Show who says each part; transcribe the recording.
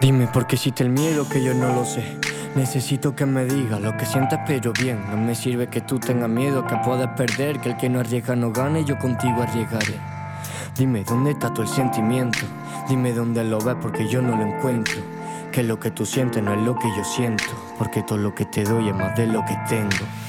Speaker 1: Dime por qué existe el miedo que yo no lo sé. Necesito que me digas lo que sientes pero bien. No me sirve que tú tengas miedo, que puedas perder, que el que no arriesga no gane, yo contigo arriesgaré. Dime dónde está tu el sentimiento. Dime dónde lo ves porque yo no lo encuentro. Que lo que tú sientes no es lo que yo siento, porque todo lo que te doy es más de lo que tengo.